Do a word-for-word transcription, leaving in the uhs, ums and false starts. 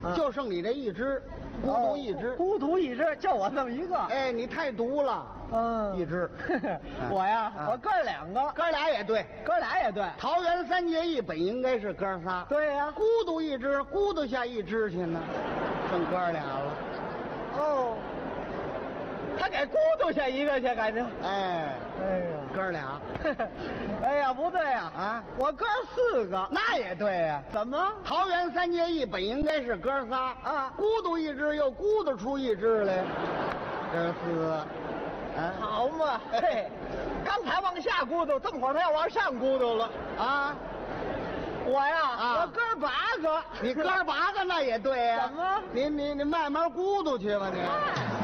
啊就剩你这一只，孤独一只， 哦孤独一只，就我这么一个。 哎，你太独了， 嗯， 一只。 我呀， 啊我哥两个， 哥俩也对， 哥俩也对。 桃园三结义本应该是哥仨， 对呀、 孤独一只，孤独下一只去呢，剩哥俩了。 哦，他给孤独下一个去，感情。 哎， 哎呀， 哥俩， 哎呀，不对呀、 啊我哥四个， 那也对呀、 怎么？ 桃园三结义本应该是哥仨啊孤独一只又孤独出一只来，这四个，啊， 好嘛，嘿，刚才往下咕嘟，这么会儿他要往上咕嘟了。 啊， 我呀， 啊我哥八个， 你哥八个那也对呀、 怎么你你你慢慢孤独去吧你。